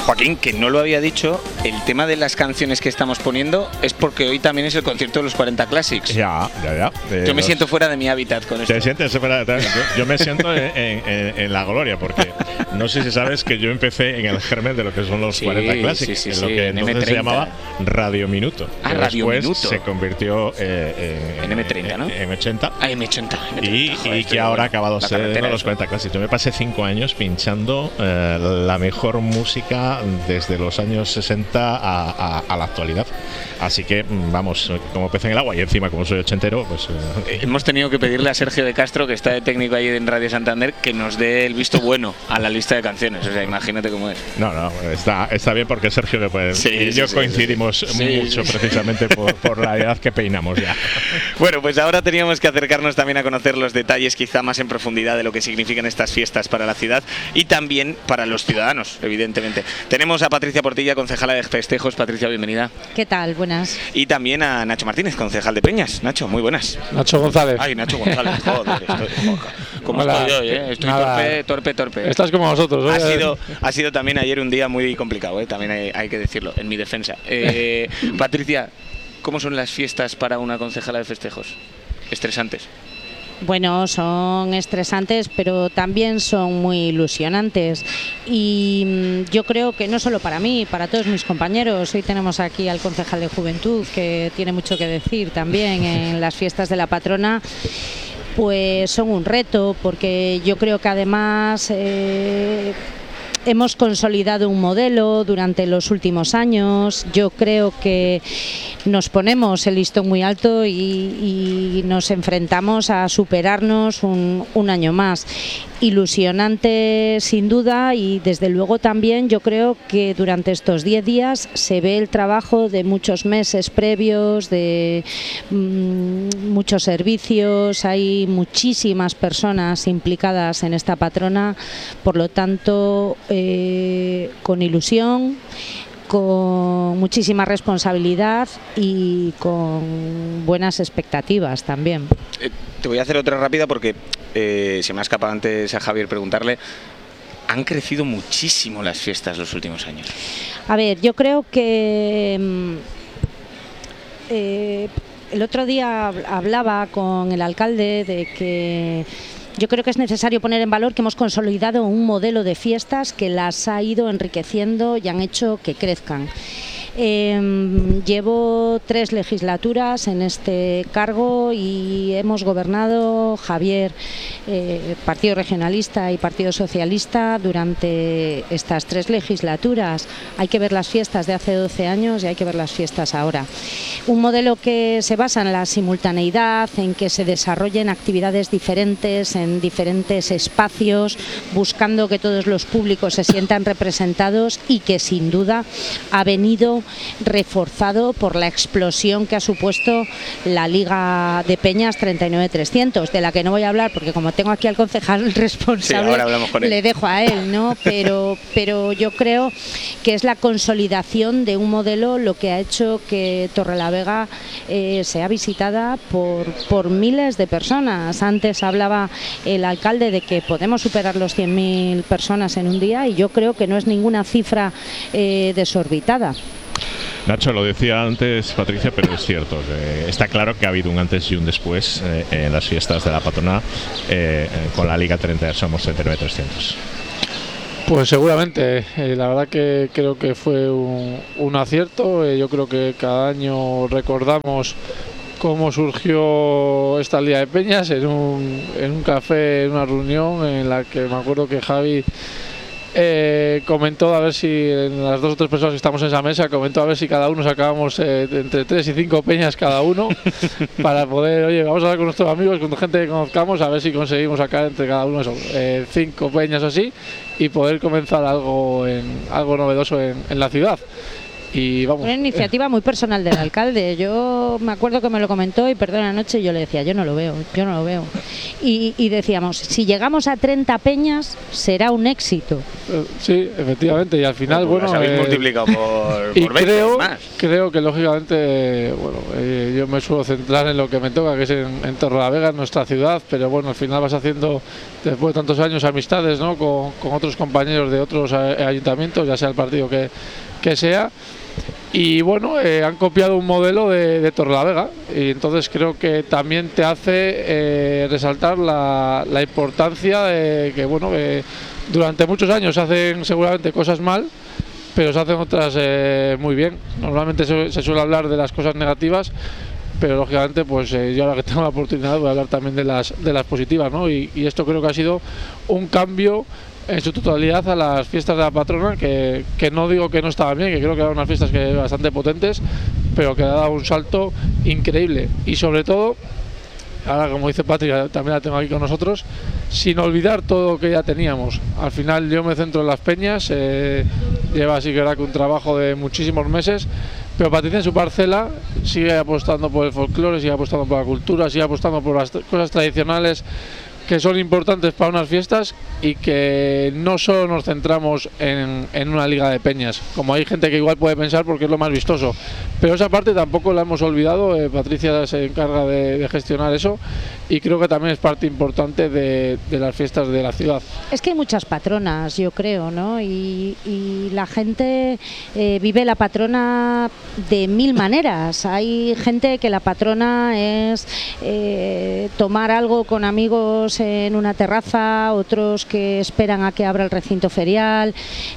Joaquín, que no lo había dicho, el tema de las canciones que estamos poniendo es porque hoy también es el concierto de los 40 Classics. Ya. Yo me siento fuera de mi hábitat con esto. ¿Te sientes fuera? Yo me siento en la gloria, porque no sé si sabes que yo empecé en el germen de lo que son los 40 Classics, en lo que entonces M30. se llamaba Radio Minuto. Radio después Minuto. se convirtió en M30, ¿no? En M80. M80. Y que ahora ha acabado siendo los 40 Classics. Yo me pasé 5 años pinchando la mejor música desde los años 60 a la actualidad. Así que vamos, como pez en el agua, y encima como soy ochentero, pues... Hemos tenido que pedirle a Sergio de Castro, que está de técnico ahí en Radio Santander, que nos dé el visto bueno a la lista de canciones. O sea, imagínate cómo es. No, está bien, porque Sergio y yo coincidimos mucho precisamente por la edad que peinamos ya. Bueno, pues ahora teníamos que acercarnos también a conocer los detalles quizá más en profundidad de lo que significan estas fiestas para la ciudad y también para los ciudadanos, evidentemente. Tenemos a Patricia Portilla, concejala de festejos. Patricia, bienvenida. ¿Qué tal? Buenas. Y también a Nacho Martínez, concejal de Peñas. Nacho, muy buenas. Nacho González. Ay, Nacho González, joder, ¿cómo estoy hoy? Estoy torpe. Estás como nosotros. Ha sido también ayer un día muy complicado, también hay que decirlo, en mi defensa. Patricia, ¿cómo son las fiestas para una concejala de festejos? ¿Estresantes? Bueno, son estresantes, pero también son muy ilusionantes. Y yo creo que no solo para mí, para todos mis compañeros. Hoy tenemos aquí al concejal de Juventud, que tiene mucho que decir también en las fiestas de la patrona. Pues son un reto, porque yo creo que además hemos consolidado un modelo durante los últimos años. Yo creo que nos ponemos el listón muy alto y nos enfrentamos a superarnos un año más. Ilusionante sin duda, y desde luego también yo creo que durante estos 10 días se ve el trabajo de muchos meses previos, de muchos servicios. Hay muchísimas personas implicadas en esta patrona, por lo tanto con ilusión, con muchísima responsabilidad y con buenas expectativas también. Te voy a hacer otra rápida porque se me ha escapado antes a Javier preguntarle. Han crecido muchísimo las fiestas los últimos años. A ver, yo creo que el otro día hablaba con el alcalde de que yo creo que es necesario poner en valor que hemos consolidado un modelo de fiestas que las ha ido enriqueciendo y han hecho que crezcan. Llevo 3 legislaturas en este cargo y hemos gobernado, Javier, Partido Regionalista y Partido Socialista, durante estas 3 legislaturas. Hay que ver las fiestas de hace 12 años y hay que ver las fiestas ahora. Un modelo que se basa en la simultaneidad, en que se desarrollen actividades diferentes en diferentes espacios, buscando que todos los públicos se sientan representados, y que sin duda ha venido reforzado por la explosión que ha supuesto la Liga de Peñas 39-300, de la que no voy a hablar porque como tengo aquí al concejal responsable, le dejo a él, ¿no? Pero yo creo que es la consolidación de un modelo lo que ha hecho que Torrelavega sea visitada por miles de personas. Antes hablaba el alcalde de que podemos superar los 100.000 personas en un día, y yo creo que no es ninguna cifra desorbitada. Nacho, lo decía antes Patricia, pero es cierto, está claro que ha habido un antes y un después en las fiestas de la patrona con la Liga 30 Somos 39-300. Pues seguramente, la verdad que creo que fue un acierto. Yo creo que cada año recordamos cómo surgió esta Liga de Peñas en un café, en una reunión en la que me acuerdo que Javi comentó a ver si en las 2 o 3 personas que estamos en esa mesa, comentó a ver si cada uno sacábamos entre 3 y 5 peñas cada uno para poder, oye, vamos a hablar con nuestros amigos, con gente que conozcamos, a ver si conseguimos sacar entre cada uno 5 peñas o así, y poder comenzar algo novedoso en la ciudad. Y vamos. Una iniciativa muy personal del alcalde. Yo me acuerdo que me lo comentó y perdón, anoche yo le decía, yo no lo veo. Y decíamos, si llegamos a 30 peñas será un éxito. Sí, efectivamente, y al final, bueno, habéis multiplicado por 20 más. Creo que lógicamente, bueno, yo me suelo centrar en lo que me toca, que es en Torrelavega, en nuestra ciudad, pero bueno, al final vas haciendo, después de tantos años, amistades, ¿no?, con otros compañeros de otros ayuntamientos, ya sea el partido que sea. Y bueno, han copiado un modelo de Torrelavega y entonces creo que también te hace resaltar la importancia de que, bueno, durante muchos años se hacen seguramente cosas mal, pero se hacen otras muy bien. Normalmente se suele hablar de las cosas negativas, pero lógicamente pues yo ahora que tengo la oportunidad voy a hablar también de las positivas, ¿no? Y esto creo que ha sido un cambio en su totalidad a las fiestas de la patrona, que no digo que no estaban bien, que creo que eran unas fiestas bastante potentes, pero que ha dado un salto increíble. Y sobre todo, ahora como dice Patri, también la tengo aquí con nosotros, sin olvidar todo lo que ya teníamos. Al final yo me centro en las peñas, lleva así que era que un trabajo de muchísimos meses, pero Patricia en su parcela sigue apostando por el folclore, sigue apostando por la cultura, sigue apostando por las cosas tradicionales que son importantes para unas fiestas y que no solo nos centramos en una liga de peñas, como hay gente que igual puede pensar porque es lo más vistoso, pero esa parte tampoco la hemos olvidado. Patricia se encarga de gestionar eso y creo que también es parte importante de las fiestas de la ciudad. Es que hay muchas patronas, yo creo, ¿no? Y la gente vive la patrona de mil maneras. Hay gente que la patrona es tomar algo con amigos en una terraza, otros que esperan a que abra el recinto ferial,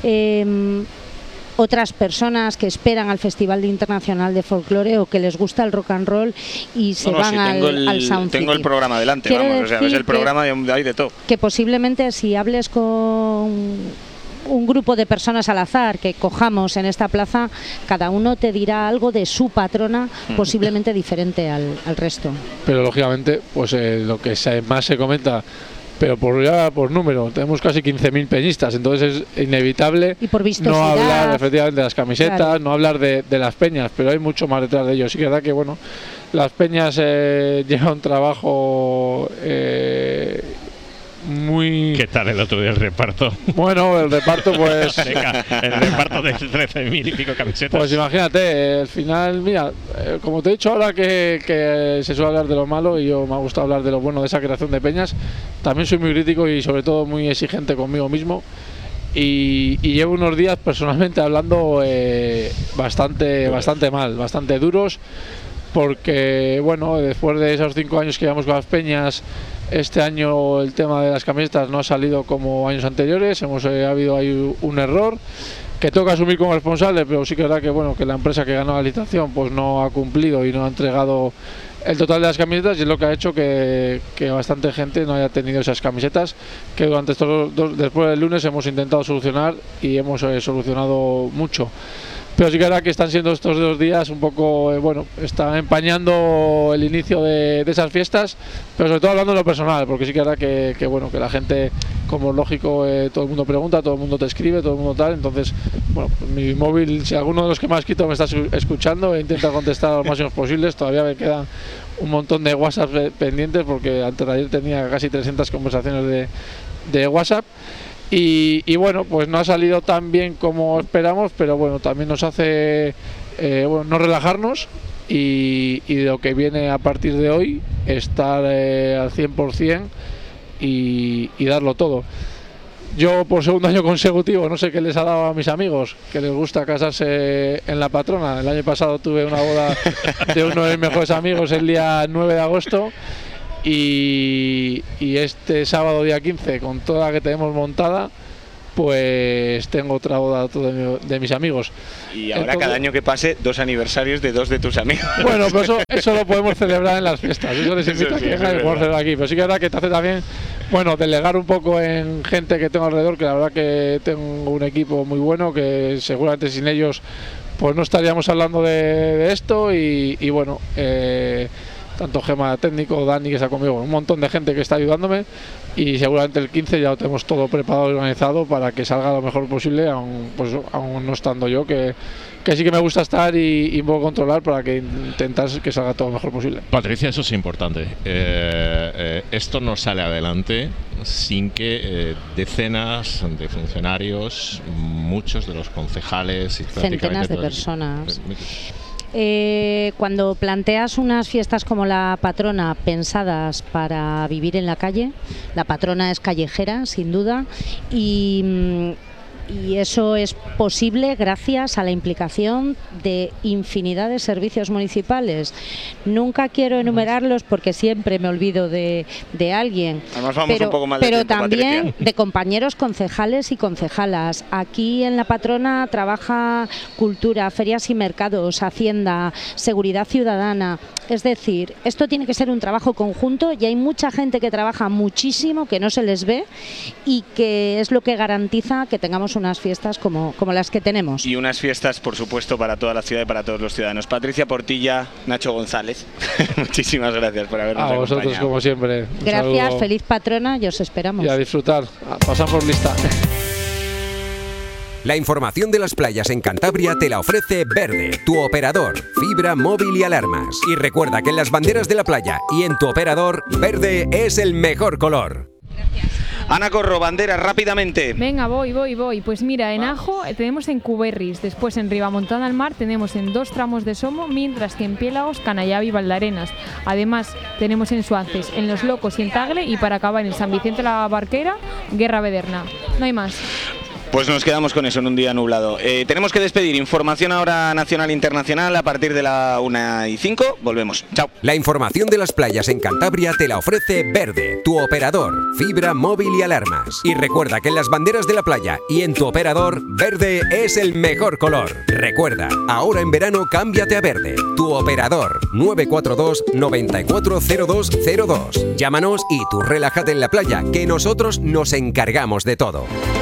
otras personas que esperan al Festival Internacional de Folclore o que les gusta el rock and roll y se van al Sound City. Tengo el programa delante, vamos, o sea, es el programa de ahí de todo. Que posiblemente si hables con un grupo de personas al azar que cojamos en esta plaza, cada uno te dirá algo de su patrona posiblemente diferente al resto. Pero lógicamente, pues lo que más se comenta, pero por número, tenemos casi 15.000 peñistas, entonces es inevitable y por no hablar efectivamente de las camisetas, claro, no hablar de las peñas, pero hay mucho más detrás de ello. Sí que es verdad que, bueno, las peñas llevan un trabajo muy... ¿Qué tal el otro día el reparto? Bueno, el reparto pues... Venga, el reparto de 13.000 y pico camisetas. Pues imagínate, al final, mira, como te he dicho ahora que se suele hablar de lo malo y yo me ha gustado hablar de lo bueno de esa creación de peñas, también soy muy crítico y sobre todo muy exigente conmigo mismo y llevo unos días personalmente hablando bastante mal, bastante duros, porque bueno, después de esos 5 años que llevamos con las peñas, este año el tema de las camisetas no ha salido como años anteriores, ha habido ahí un error que tengo que asumir como responsable, pero sí que es verdad que, bueno, que la empresa que ganó la licitación pues no ha cumplido y no ha entregado el total de las camisetas, y es lo que ha hecho que bastante gente no haya tenido esas camisetas, que durante después del lunes hemos intentado solucionar y hemos solucionado mucho. Pero sí que ahora que están siendo estos 2 días un poco, bueno, están empañando el inicio de esas fiestas, pero sobre todo hablando de lo personal, porque sí que ahora que bueno, que la gente, como es lógico, todo el mundo pregunta, todo el mundo te escribe, todo el mundo tal, entonces, bueno, pues mi móvil, si alguno de los que me has quitado me está escuchando, he intentado contestar lo máximos posibles, todavía me quedan un montón de WhatsApp pendientes, porque antes de ayer tenía casi 300 conversaciones de WhatsApp. Y bueno, pues no ha salido tan bien como esperamos, pero bueno, también nos hace no relajarnos y de lo que viene a partir de hoy, estar al 100% y darlo todo. Yo por segundo año consecutivo, no sé qué les ha dado a mis amigos, que les gusta casarse en la patrona. El año pasado tuve una boda de uno de mis mejores amigos el día 9 de agosto. Y este sábado día 15, con toda la que tenemos montada, pues tengo otra boda de mis amigos. Y ahora cada año que pase, 2 aniversarios de 2 de tus amigos. Bueno, pero eso lo podemos celebrar en las fiestas. Eso les invito a que podemos celebrar aquí. Pero sí que es verdad que te hace también, bueno, delegar un poco en gente que tengo alrededor, que la verdad que tengo un equipo muy bueno, que seguramente sin ellos pues no estaríamos hablando de esto y bueno, tanto Gema técnico, Dani que está conmigo, un montón de gente que está ayudándome, y seguramente el 15 ya lo tenemos todo preparado y organizado para que salga lo mejor posible, aún no estando yo, que sí que me gusta estar y puedo controlar para que intentar que salga todo lo mejor posible. Patricia, eso es importante. Esto no sale adelante sin que decenas de funcionarios, muchos de los concejales y centenas de personas. Cuando planteas unas fiestas como la Patrona pensadas para vivir en la calle, la Patrona es callejera, sin duda, y eso es posible gracias a la implicación de infinidad de servicios municipales. Nunca quiero enumerarlos porque siempre me olvido de alguien. Además vamos un poco mal de pero tiempo, también Patricia. de compañeros concejales y concejalas. Aquí en la Patrona trabaja Cultura, Ferias y Mercados, Hacienda, Seguridad Ciudadana. Es decir, esto tiene que ser un trabajo conjunto y hay mucha gente que trabaja muchísimo, que no se les ve y que es lo que garantiza que tengamos unas fiestas como las que tenemos. Y unas fiestas, por supuesto, para toda la ciudad y para todos los ciudadanos. Patricia Portilla, Nacho González, muchísimas gracias por habernos A vosotros, acompañado. como siempre. Gracias, feliz Patrona y os esperamos. Y a disfrutar. Pasamos lista. La información de las playas en Cantabria te la ofrece Verde, tu operador, fibra, móvil y alarmas. Y recuerda que en las banderas de la playa y en tu operador, verde es el mejor color. Ana Corro, banderas, rápidamente. Venga, voy. Pues mira, en Ajo tenemos en Cuberris, después en Ribamontana al Mar tenemos en 2 tramos de Somo, mientras que en Piélagos, Canallavi y Valdarenas. Además, tenemos en Suances, en Los Locos y en Tagle, y para acabar en San Vicente la Barquera, Guerra Bederna. No hay más. Pues nos quedamos con eso en un día nublado. Tenemos que despedir. Información ahora nacional e internacional a partir de la 1:05. Volvemos. Chao. La información de las playas en Cantabria te la ofrece Verde, tu operador, fibra, móvil y alarmas. Y recuerda que en las banderas de la playa y en tu operador, verde es el mejor color. Recuerda, ahora en verano cámbiate a verde. Tu operador, 942 940202. Llámanos y tú relájate en la playa, que nosotros nos encargamos de todo.